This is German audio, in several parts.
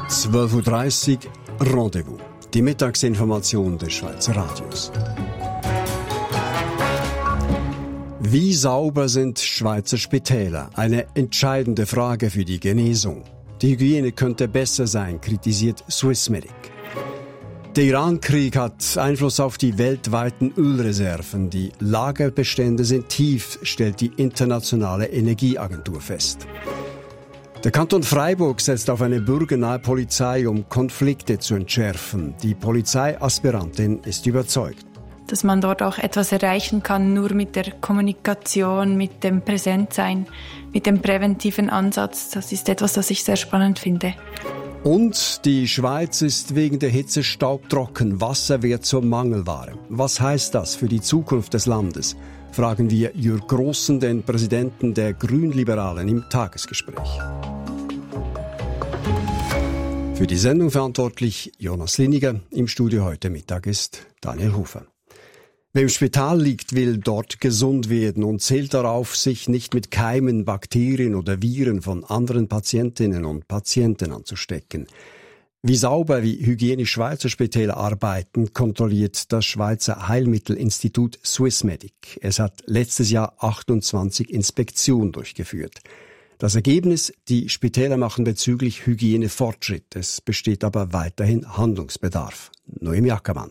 12.30 Uhr Rendezvous. Die Mittagsinformation des Schweizer Radios. Wie sauber sind Schweizer Spitäler? Eine entscheidende Frage für die Genesung. Die Hygiene könnte besser sein, kritisiert Swissmedic. Der Iran-Krieg hat Einfluss auf die weltweiten Ölreserven. Die Lagerbestände sind tief, stellt die Internationale Energieagentur fest. Der Kanton Freiburg setzt auf eine bürgernahe Polizei, um Konflikte zu entschärfen. Die Polizeiaspirantin ist überzeugt. Dass man dort auch etwas erreichen kann, nur mit der Kommunikation, mit dem Präsentsein, mit dem präventiven Ansatz. Das ist etwas, das ich sehr spannend finde. Und die Schweiz ist wegen der Hitze staubtrocken. Wasser wird zur Mangelware. Was heißt das für die Zukunft des Landes? Fragen wir Jürg Grossen, den Präsidenten der Grünliberalen, im Tagesgespräch. Für die Sendung verantwortlich Jonas Liniger. Im Studio heute Mittag ist Daniel Hofer. Wer im Spital liegt, will dort gesund werden und zählt darauf, sich nicht mit Keimen, Bakterien oder Viren von anderen Patientinnen und Patienten anzustecken. Wie sauber, wie hygienisch Schweizer Spitäler arbeiten, kontrolliert das Schweizer Heilmittelinstitut Swissmedic. Es hat letztes Jahr 28 Inspektionen durchgeführt. Das Ergebnis: Die Spitäler machen bezüglich Hygiene Fortschritt. Es besteht aber weiterhin Handlungsbedarf. Noemi Ackermann.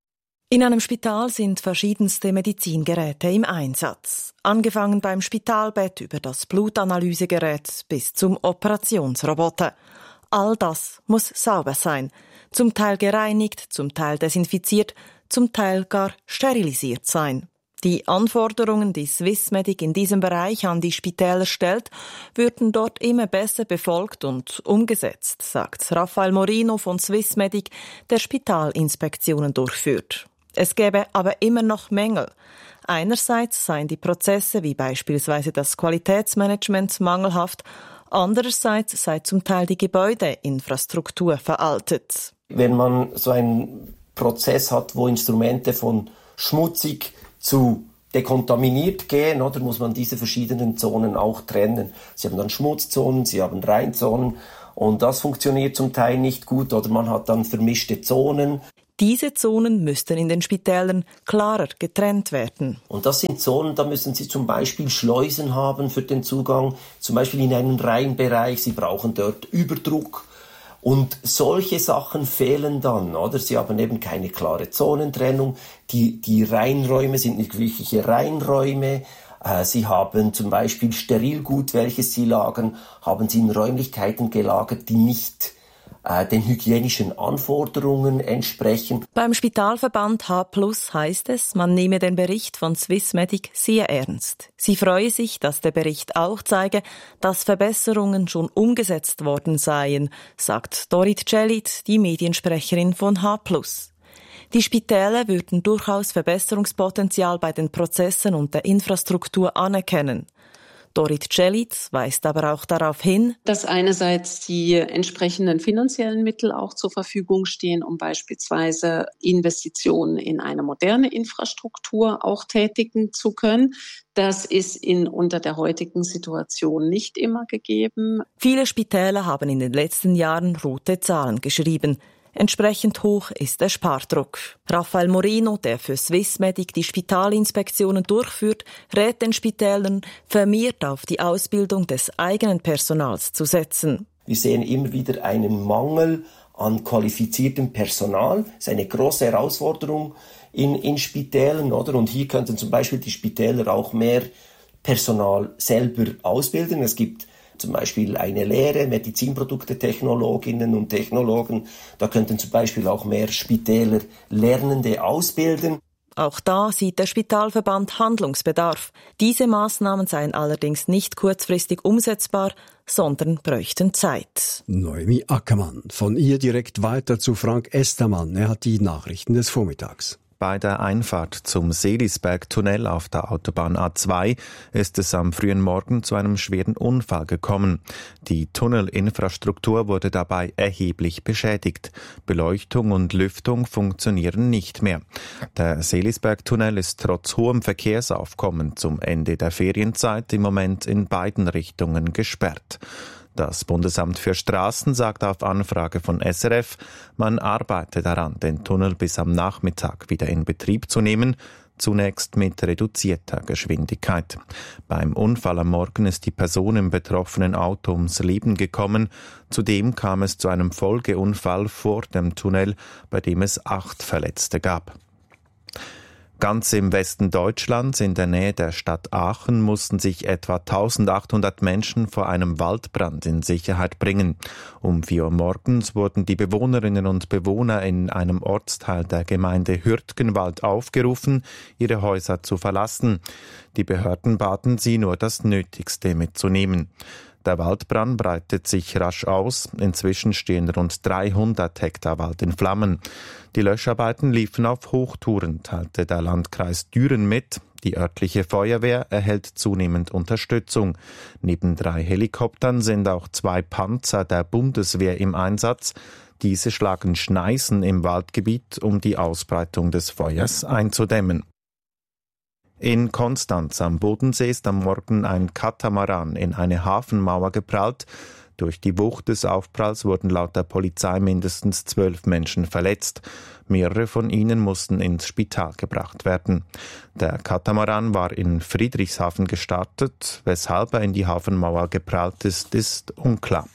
In einem Spital sind verschiedenste Medizingeräte im Einsatz. Angefangen beim Spitalbett über das Blutanalysegerät bis zum Operationsroboter. All das muss sauber sein. Zum Teil gereinigt, zum Teil desinfiziert, zum Teil gar sterilisiert sein. Die Anforderungen, die Swissmedic in diesem Bereich an die Spitäler stellt, würden dort immer besser befolgt und umgesetzt, sagt Raphael Morino von Swissmedic, der Spitalinspektionen durchführt. Es gäbe aber immer noch Mängel. Einerseits seien die Prozesse wie beispielsweise das Qualitätsmanagement mangelhaft, andererseits sei zum Teil die Gebäudeinfrastruktur veraltet. Wenn man so einen Prozess hat, wo Instrumente von schmutzig zu dekontaminiert gehen, oder muss man diese verschiedenen Zonen auch trennen. Sie haben dann Schmutzzonen, Sie haben Reinzonen und das funktioniert zum Teil nicht gut oder man hat dann vermischte Zonen. Diese Zonen müssten in den Spitälern klarer getrennt werden. Und das sind Zonen, da müssen Sie zum Beispiel Schleusen haben für den Zugang, zum Beispiel in einen Reinbereich. Sie brauchen dort Überdruck. Und solche Sachen fehlen dann, oder? Sie haben eben keine klare Zonentrennung. Die Reinräume sind nicht wirkliche Reinräume. Sie haben zum Beispiel Sterilgut, welches Sie lagern, haben Sie in Räumlichkeiten gelagert, die nicht den hygienischen Anforderungen entsprechen. Beim Spitalverband H+ heißt es, man nehme den Bericht von Swissmedic sehr ernst. Sie freue sich, dass der Bericht auch zeige, dass Verbesserungen schon umgesetzt worden seien, sagt Dorit Celit, die Mediensprecherin von H+. Die Spitäler würden durchaus Verbesserungspotenzial bei den Prozessen und der Infrastruktur anerkennen. Dorit Celit weist aber auch darauf hin, dass einerseits die entsprechenden finanziellen Mittel auch zur Verfügung stehen, um beispielsweise Investitionen in eine moderne Infrastruktur auch tätigen zu können. Das ist unter der heutigen Situation nicht immer gegeben. Viele Spitäler haben in den letzten Jahren rote Zahlen geschrieben. Entsprechend hoch ist der Spardruck. Raphael Morino, der für Swissmedic die Spitalinspektionen durchführt, rät den Spitälern, vermehrt auf die Ausbildung des eigenen Personals zu setzen. Wir sehen immer wieder einen Mangel an qualifiziertem Personal. Das ist eine große Herausforderung in Spitälern, oder? Und hier könnten zum Beispiel die Spitäler auch mehr Personal selber ausbilden. Es gibt zum Beispiel eine Lehre, Medizinprodukte-Technologinnen und Technologen. Da könnten zum Beispiel auch mehr Spitäler Lernende ausbilden. Auch da sieht der Spitalverband Handlungsbedarf. Diese Maßnahmen seien allerdings nicht kurzfristig umsetzbar, sondern bräuchten Zeit. Noemi Ackermann. Von ihr direkt weiter zu Frank Estermann. Er hat die Nachrichten des Vormittags. Bei der Einfahrt zum Seelisberg-Tunnel auf der Autobahn A2 ist es am frühen Morgen zu einem schweren Unfall gekommen. Die Tunnelinfrastruktur wurde dabei erheblich beschädigt. Beleuchtung und Lüftung funktionieren nicht mehr. Der Seelisberg-Tunnel ist trotz hohem Verkehrsaufkommen zum Ende der Ferienzeit im Moment in beiden Richtungen gesperrt. Das Bundesamt für Straßen sagt auf Anfrage von SRF, man arbeite daran, den Tunnel bis am Nachmittag wieder in Betrieb zu nehmen, zunächst mit reduzierter Geschwindigkeit. Beim Unfall am Morgen ist die Person im betroffenen Auto ums Leben gekommen. Zudem kam es zu einem Folgeunfall vor dem Tunnel, bei dem es 8 Verletzte gab. Ganz im Westen Deutschlands, in der Nähe der Stadt Aachen, mussten sich etwa 1800 Menschen vor einem Waldbrand in Sicherheit bringen. Um 4 Uhr morgens wurden die Bewohnerinnen und Bewohner in einem Ortsteil der Gemeinde Hürtgenwald aufgerufen, ihre Häuser zu verlassen. Die Behörden baten sie, nur das Nötigste mitzunehmen. Der Waldbrand breitet sich rasch aus. Inzwischen stehen rund 300 Hektar Wald in Flammen. Die Löscharbeiten liefen auf Hochtouren, teilte der Landkreis Düren mit. Die örtliche Feuerwehr erhält zunehmend Unterstützung. Neben 3 Helikoptern sind auch 2 Panzer der Bundeswehr im Einsatz. Diese schlagen Schneisen im Waldgebiet, um die Ausbreitung des Feuers einzudämmen. In Konstanz am Bodensee ist am Morgen ein Katamaran in eine Hafenmauer geprallt. Durch die Wucht des Aufpralls wurden laut der Polizei mindestens 12 Menschen verletzt. Mehrere von ihnen mussten ins Spital gebracht werden. Der Katamaran war in Friedrichshafen gestartet. Weshalb er in die Hafenmauer geprallt ist, ist unklar.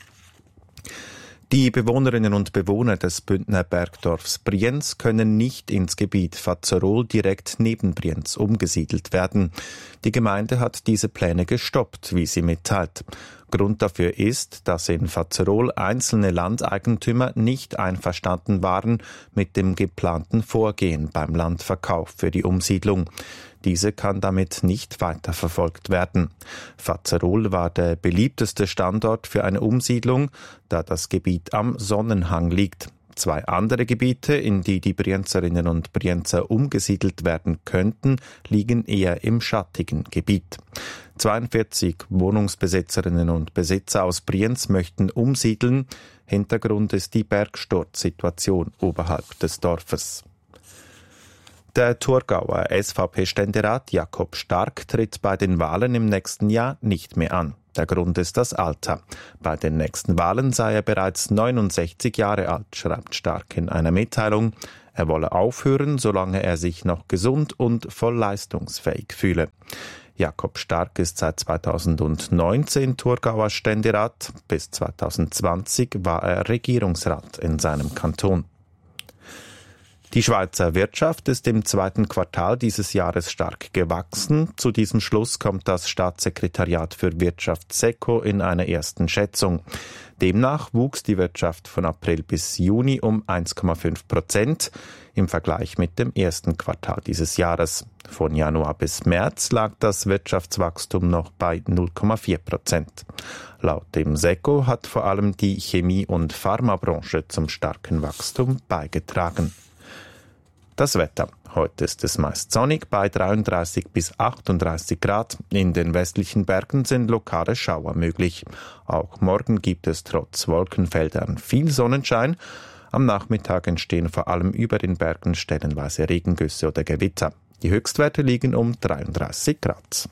Die Bewohnerinnen und Bewohner des Bündner Bergdorfs Brienz können nicht ins Gebiet Vazerol direkt neben Brienz umgesiedelt werden. Die Gemeinde hat diese Pläne gestoppt, wie sie mitteilt. Grund dafür ist, dass in Vazerol einzelne Landeigentümer nicht einverstanden waren mit dem geplanten Vorgehen beim Landverkauf für die Umsiedlung. Diese kann damit nicht weiterverfolgt werden. Vazerol war der beliebteste Standort für eine Umsiedlung, da das Gebiet am Sonnenhang liegt. 2 andere Gebiete, in die die Brienzerinnen und Brienzer umgesiedelt werden könnten, liegen eher im schattigen Gebiet. 42 Wohnungsbesitzerinnen und Besitzer aus Brienz möchten umsiedeln. Hintergrund ist die Bergsturzsituation oberhalb des Dorfes. Der Thurgauer SVP-Ständerat Jakob Stark tritt bei den Wahlen im nächsten Jahr nicht mehr an. Der Grund ist das Alter. Bei den nächsten Wahlen sei er bereits 69 Jahre alt, schreibt Stark in einer Mitteilung. Er wolle aufhören, solange er sich noch gesund und voll leistungsfähig fühle. Jakob Stark ist seit 2019 Thurgauer Ständerat. Bis 2020 war er Regierungsrat in seinem Kanton. Die Schweizer Wirtschaft ist im 2. Quartal dieses Jahres stark gewachsen. Zu diesem Schluss kommt das Staatssekretariat für Wirtschaft SECO in einer ersten Schätzung. Demnach wuchs die Wirtschaft von April bis Juni um 1,5% im Vergleich mit dem 1. Quartal dieses Jahres. Von Januar bis März lag das Wirtschaftswachstum noch bei 0,4%. Laut dem SECO hat vor allem die Chemie- und Pharmabranche zum starken Wachstum beigetragen. Das Wetter. Heute ist es meist sonnig bei 33 bis 38 Grad. In den westlichen Bergen sind lokale Schauer möglich. Auch morgen gibt es trotz Wolkenfeldern viel Sonnenschein. Am Nachmittag entstehen vor allem über den Bergen stellenweise Regengüsse oder Gewitter. Die Höchstwerte liegen um 33 Grad.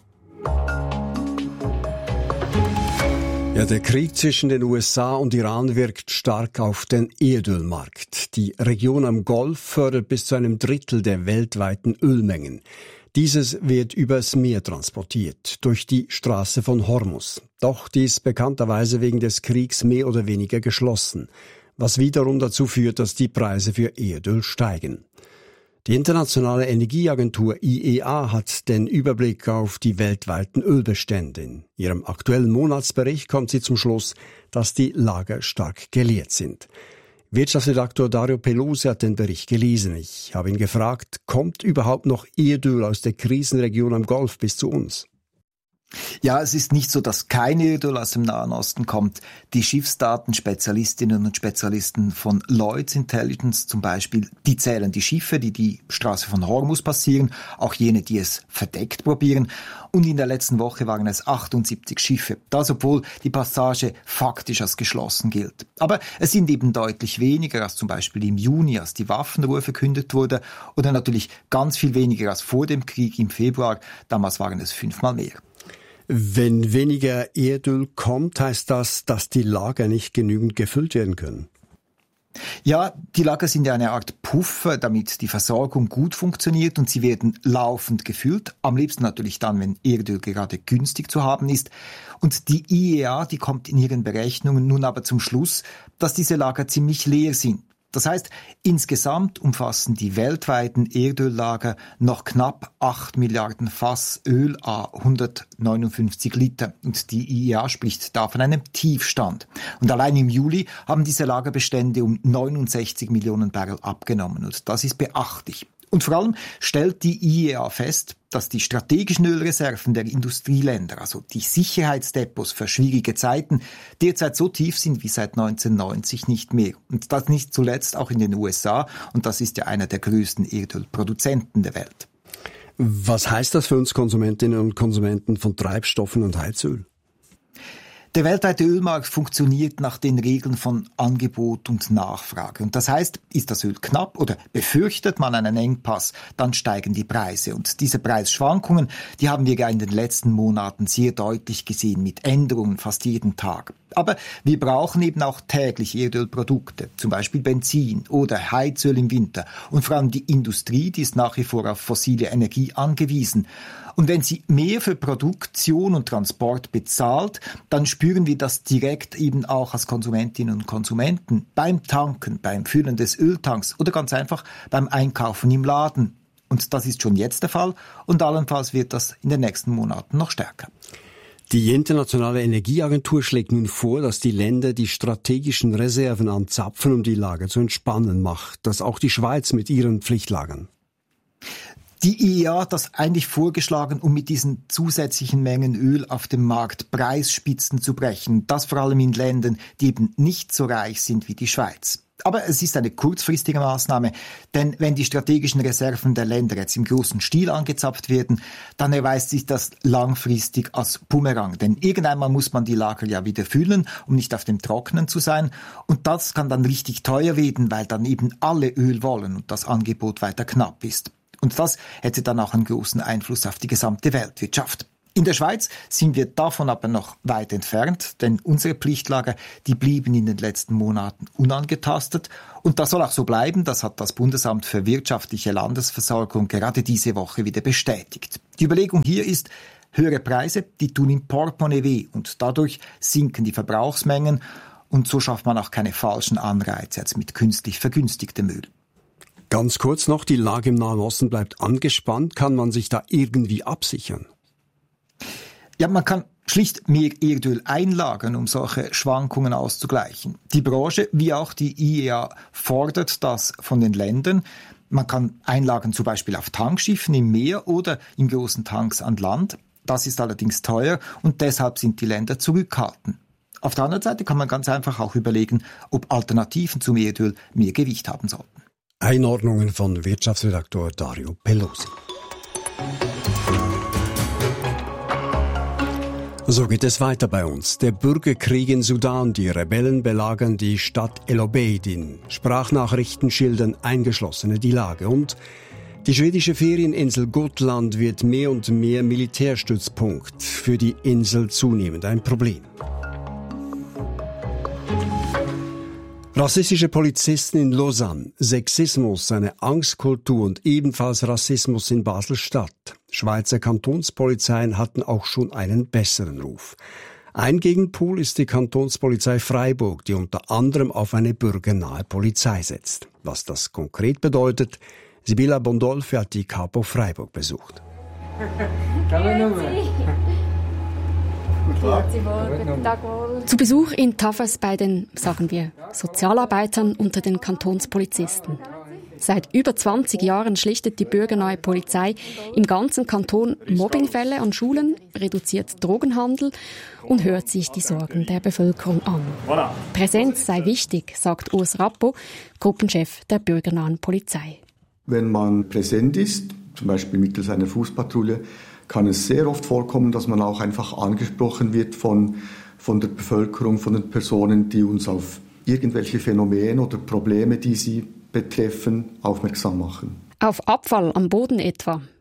Ja, der Krieg zwischen den USA und Iran wirkt stark auf den Erdölmarkt. Die Region am Golf fördert bis zu einem Drittel der weltweiten Ölmengen. Dieses wird übers Meer transportiert, durch die Straße von Hormuz. Doch die ist bekannterweise wegen des Kriegs mehr oder weniger geschlossen, was wiederum dazu führt, dass die Preise für Erdöl steigen. Die Internationale Energieagentur IEA hat den Überblick auf die weltweiten Ölbestände. In ihrem aktuellen Monatsbericht kommt sie zum Schluss, dass die Lager stark geleert sind. Wirtschaftsredaktor Dario Pelosi hat den Bericht gelesen. Ich habe ihn gefragt, kommt überhaupt noch Erdöl aus der Krisenregion am Golf bis zu uns? Ja, es ist nicht so, dass kein Erdöl aus dem Nahen Osten kommt. Die Schiffsdatenspezialistinnen und Spezialisten von Lloyd's Intelligence zum Beispiel, die zählen die Schiffe, die die Straße von Hormuz passieren, auch jene, die es verdeckt probieren. Und in der letzten Woche waren es 78 Schiffe. Das, obwohl die Passage faktisch als geschlossen gilt. Aber es sind eben deutlich weniger als zum Beispiel im Juni, als die Waffenruhe verkündet wurde. Oder natürlich ganz viel weniger als vor dem Krieg im Februar. Damals waren es 5-mal mehr. Wenn weniger Erdöl kommt, heißt das, dass die Lager nicht genügend gefüllt werden können? Ja, die Lager sind ja eine Art Puffer, damit die Versorgung gut funktioniert und sie werden laufend gefüllt. Am liebsten natürlich dann, wenn Erdöl gerade günstig zu haben ist. Und die IEA, die kommt in ihren Berechnungen nun aber zum Schluss, dass diese Lager ziemlich leer sind. Das heißt, insgesamt umfassen die weltweiten Erdöllager noch knapp 8 Milliarden Fass Öl à 159 Liter. Und die IEA spricht da von einem Tiefstand. Und allein im Juli haben diese Lagerbestände um 69 Millionen Barrel abgenommen. Und das ist beachtlich. Und vor allem stellt die IEA fest, dass die strategischen Ölreserven der Industrieländer, also die Sicherheitsdepots für schwierige Zeiten, derzeit so tief sind wie seit 1990 nicht mehr. Und das nicht zuletzt auch in den USA. Und das ist ja einer der größten Erdölproduzenten der Welt. Was heißt das für uns Konsumentinnen und Konsumenten von Treibstoffen und Heizöl? Der weltweite Ölmarkt funktioniert nach den Regeln von Angebot und Nachfrage. Und das heißt, ist das Öl knapp oder befürchtet man einen Engpass, dann steigen die Preise. Und diese Preisschwankungen, die haben wir ja in den letzten Monaten sehr deutlich gesehen, mit Änderungen fast jeden Tag. Aber wir brauchen eben auch täglich Erdölprodukte, zum Beispiel Benzin oder Heizöl im Winter. Und vor allem die Industrie, die ist nach wie vor auf fossile Energie angewiesen. Und wenn sie mehr für Produktion und Transport bezahlt, dann spüren wir das direkt eben auch als Konsumentinnen und Konsumenten beim Tanken, beim Füllen des Öltanks oder ganz einfach beim Einkaufen im Laden. Und das ist schon jetzt der Fall und allenfalls wird das in den nächsten Monaten noch stärker. Die Internationale Energieagentur schlägt nun vor, dass die Länder die strategischen Reserven anzapfen, um die Lage zu entspannen, macht das auch die Schweiz mit ihren Pflichtlagern. Die IEA hat das eigentlich vorgeschlagen, um mit diesen zusätzlichen Mengen Öl auf dem Markt Preisspitzen zu brechen. Das vor allem in Ländern, die eben nicht so reich sind wie die Schweiz. Aber es ist eine kurzfristige Maßnahme, denn wenn die strategischen Reserven der Länder jetzt im großen Stil angezapft werden, dann erweist sich das langfristig als Bumerang. Denn irgendeinmal muss man die Lager ja wieder füllen, um nicht auf dem Trockenen zu sein. Und das kann dann richtig teuer werden, weil dann eben alle Öl wollen und das Angebot weiter knapp ist. Und das hätte dann auch einen großen Einfluss auf die gesamte Weltwirtschaft. In der Schweiz sind wir davon aber noch weit entfernt, denn unsere Pflichtlager, die blieben in den letzten Monaten unangetastet. Und das soll auch so bleiben, das hat das Bundesamt für wirtschaftliche Landesversorgung gerade diese Woche wieder bestätigt. Die Überlegung hier ist, höhere Preise, die tun im Portemonnaie weh und dadurch sinken die Verbrauchsmengen und so schafft man auch keine falschen Anreize jetzt mit künstlich vergünstigtem Öl. Ganz kurz noch, die Lage im Nahen Osten bleibt angespannt. Kann man sich da irgendwie absichern? Ja, man kann schlicht mehr Erdöl einlagern, um solche Schwankungen auszugleichen. Die Branche wie auch die IEA fordert das von den Ländern. Man kann einlagern zum Beispiel auf Tankschiffen im Meer oder in großen Tanks an Land. Das ist allerdings teuer und deshalb sind die Länder zurückhaltend. Auf der anderen Seite kann man ganz einfach auch überlegen, ob Alternativen zum Erdöl mehr Gewicht haben sollten. Einordnungen von Wirtschaftsredaktor Dario Pelosi. So geht es weiter bei uns. Der Bürgerkrieg in Sudan. Die Rebellen belagern die Stadt El Obeid. In Sprachnachrichten schildern Eingeschlossene die Lage. Und die schwedische Ferieninsel Gotland wird mehr und mehr Militärstützpunkt. Für die Insel zunehmend ein Problem. Rassistische Polizisten in Lausanne, Sexismus, eine Angstkultur und ebenfalls Rassismus in Basel-Stadt. Schweizer Kantonspolizeien hatten auch schon einen besseren Ruf. Ein Gegenpol ist die Kantonspolizei Freiburg, die unter anderem auf eine bürgernahe Polizei setzt. Was das konkret bedeutet, Sibylla Bondolfi hat die Kapo Freiburg besucht. Zu Besuch in Tafas bei den, sagen wir, Sozialarbeitern unter den Kantonspolizisten. Seit über 20 Jahren schlichtet die bürgernahe Polizei im ganzen Kanton Mobbingfälle an Schulen, reduziert Drogenhandel und hört sich die Sorgen der Bevölkerung an. Präsenz sei wichtig, sagt Urs Rappo, Gruppenchef der bürgernahen Polizei. Wenn man präsent ist, zum Beispiel mittels einer Fußpatrouille, kann es sehr oft vorkommen, dass man auch einfach angesprochen wird von der Bevölkerung, von den Personen, die uns auf irgendwelche Phänomene oder Probleme, die sie betreffen, aufmerksam machen. Auf Abfall am Boden etwa.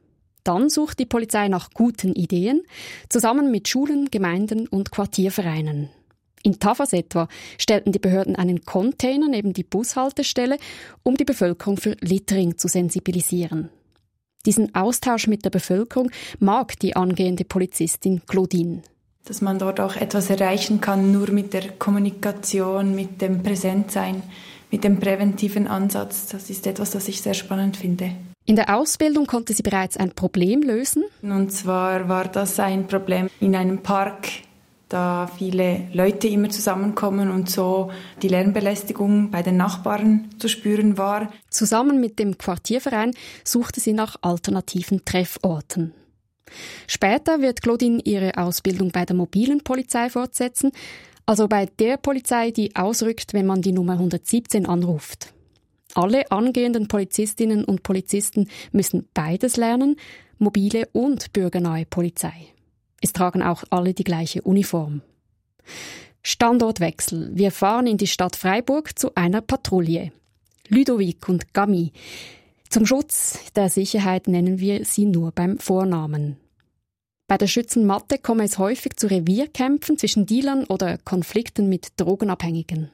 Dann sucht die Polizei nach guten Ideen, zusammen mit Schulen, Gemeinden und Quartiervereinen. In Tafas etwa stellten die Behörden einen Container neben die Bushaltestelle, um die Bevölkerung für Littering zu sensibilisieren. Diesen Austausch mit der Bevölkerung mag die angehende Polizistin Claudine. Dass man dort auch etwas erreichen kann, nur mit der Kommunikation, mit dem Präsentsein, mit dem präventiven Ansatz. Das ist etwas, das ich sehr spannend finde. In der Ausbildung konnte sie bereits ein Problem lösen. Und zwar war das ein Problem in einem Park, da viele Leute immer zusammenkommen und so die Lärmbelästigung bei den Nachbarn zu spüren war. Zusammen mit dem Quartierverein suchte sie nach alternativen Trefforten. Später wird Claudine ihre Ausbildung bei der mobilen Polizei fortsetzen, also bei der Polizei, die ausrückt, wenn man die Nummer 117 anruft. Alle angehenden Polizistinnen und Polizisten müssen beides lernen, mobile und bürgernahe Polizei. Es tragen auch alle die gleiche Uniform. Standortwechsel. Wir fahren in die Stadt Freiburg zu einer Patrouille. Ludovic und Camille. Zum Schutz der Sicherheit nennen wir sie nur beim Vornamen. Bei der Schützenmatte komme es häufig zu Revierkämpfen zwischen Dealern oder Konflikten mit Drogenabhängigen.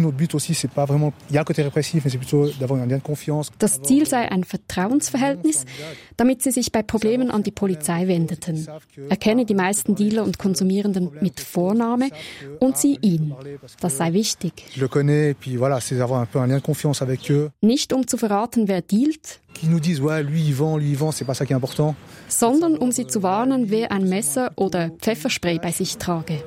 Das Ziel sei ein Vertrauensverhältnis, damit sie sich bei Problemen an die Polizei wendeten. Er kenne die meisten Dealer und Konsumierenden mit Vorname und sie ihn. Das sei wichtig. Nicht um zu verraten, wer dealt, sondern um sie zu warnen, wer ein Messer oder Pfefferspray bei sich trage.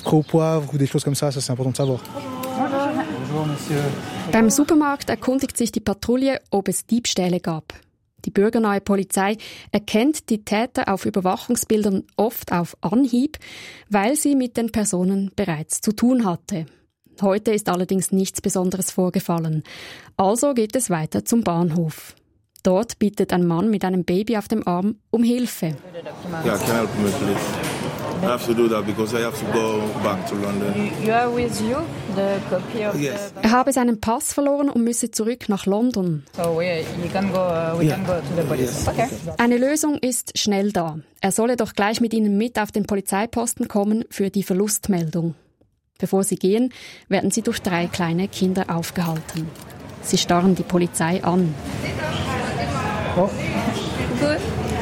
Beim Supermarkt erkundigt sich die Patrouille, ob es Diebstähle gab. Die bürgernahe Polizei erkennt die Täter auf Überwachungsbildern oft auf Anhieb, weil sie mit den Personen bereits zu tun hatte. Heute ist allerdings nichts Besonderes vorgefallen. Also geht es weiter zum Bahnhof. Dort bittet ein Mann mit einem Baby auf dem Arm um Hilfe. Yeah, can help me, please. I have to do that because I have to go back to London. You are with you, the copy of Yes. Er habe seinen Pass verloren und müsse zurück nach London. So we can go to the police. Okay. Eine Lösung ist schnell da. Er solle doch gleich mit ihnen mit auf den Polizeiposten kommen für die Verlustmeldung. Bevor sie gehen, werden sie durch 3 kleine Kinder aufgehalten. Sie starren die Polizei an. Oh. Gut.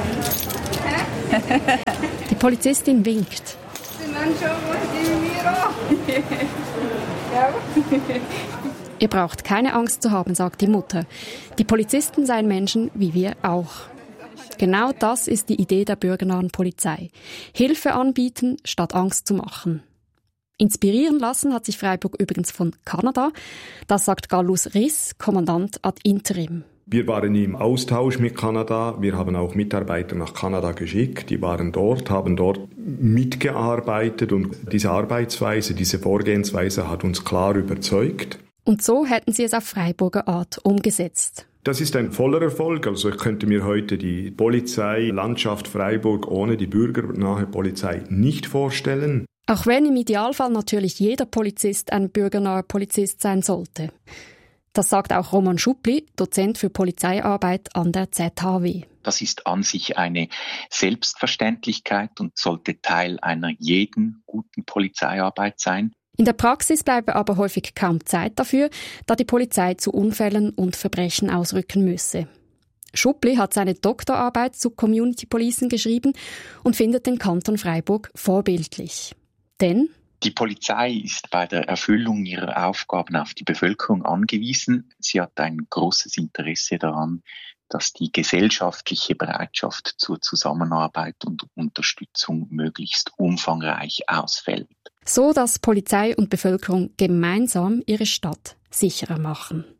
Die Polizistin winkt. Ihr braucht keine Angst zu haben, sagt die Mutter. Die Polizisten seien Menschen wie wir auch. Genau das ist die Idee der bürgernahen Polizei. Hilfe anbieten, statt Angst zu machen. Inspirieren lassen hat sich Freiburg übrigens von Kanada. Das sagt Gallus Riss, Kommandant ad interim. Wir waren im Austausch mit Kanada. Wir haben auch Mitarbeiter nach Kanada geschickt. Die waren dort, haben dort mitgearbeitet und diese Arbeitsweise, diese Vorgehensweise hat uns klar überzeugt. Und so hätten sie es auf Freiburger Art umgesetzt. Das ist ein voller Erfolg. Also ich könnte mir heute die Polizeilandschaft Freiburg ohne die bürgernahe Polizei nicht vorstellen. Auch wenn im Idealfall natürlich jeder Polizist ein bürgernaher Polizist sein sollte. Das sagt auch Roman Schuppli, Dozent für Polizeiarbeit an der ZHW. Das ist an sich eine Selbstverständlichkeit und sollte Teil einer jeden guten Polizeiarbeit sein. In der Praxis bleibe aber häufig kaum Zeit dafür, da die Polizei zu Unfällen und Verbrechen ausrücken müsse. Schuppli hat seine Doktorarbeit zu Community Policen geschrieben und findet den Kanton Freiburg vorbildlich. Denn die Polizei ist bei der Erfüllung ihrer Aufgaben auf die Bevölkerung angewiesen. Sie hat ein großes Interesse daran, dass die gesellschaftliche Bereitschaft zur Zusammenarbeit und Unterstützung möglichst umfangreich ausfällt. So dass Polizei und Bevölkerung gemeinsam ihre Stadt sicherer machen.